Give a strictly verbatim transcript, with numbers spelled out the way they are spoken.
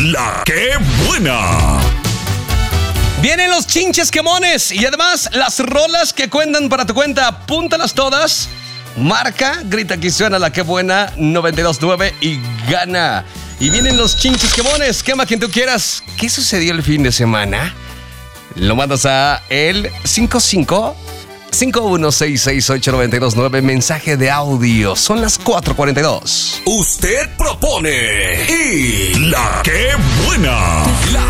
La que buena. Vienen los chinches quemones y además las rolas que cuentan para tu cuenta. Apúntalas todas. Marca, grita que suena la que buena noventa y dos punto nueve y gana. Y vienen los chinches quemones. Quema quien tú quieras. ¿Qué sucedió el fin de semana? Lo mandas a el cinco cinco cinco uno seis seis ocho nueve dos nueve. Mensaje de audio. Son las cuatro cuarenta y dos. Usted propone y la que buena. La